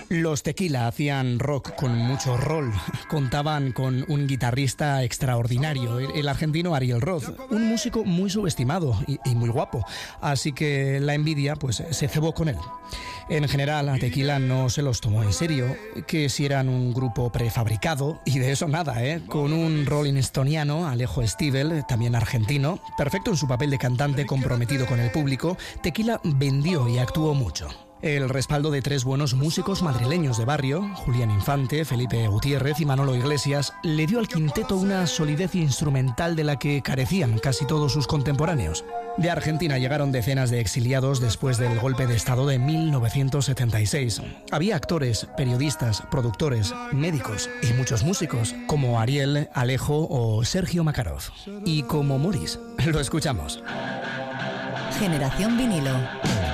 Los Tequila hacían rock con mucho rol. Contaban con un guitarrista extraordinario, el argentino Ariel Roth, un músico muy subestimado y muy guapo. Así que la envidia pues se cebó con él. En general, a Tequila no se los tomó en serio, que si eran un grupo prefabricado, y de eso nada, con un Rolling Stoniano, Alejo Stivel, también argentino, perfecto en su papel de cantante comprometido con el público, Tequila vendió y actuó mucho. El respaldo de tres buenos músicos madrileños de barrio, Julián Infante, Felipe Gutiérrez y Manolo Iglesias, le dio al quinteto una solidez instrumental de la que carecían casi todos sus contemporáneos. De Argentina llegaron decenas de exiliados después del golpe de Estado de 1976. Había actores, periodistas, productores, médicos y muchos músicos, como Ariel, Alejo o Sergio Makarov. Y como Morris. Lo escuchamos. Generación Vinilo.